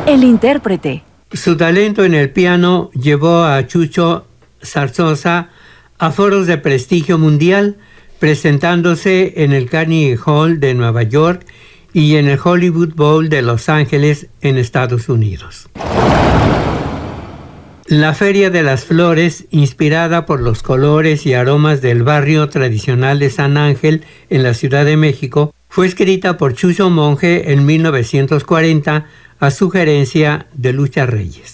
El intérprete. Su talento en el piano llevó a Chucho Zarzosa a foros de prestigio mundial, presentándose en el Carnegie Hall de Nueva York y en el Hollywood Bowl de Los Ángeles, en Estados Unidos. La Feria de las Flores, inspirada por los colores y aromas del barrio tradicional de San Ángel en la Ciudad de México, fue escrita por Chucho Monje en 1940 a sugerencia de Lucha Reyes.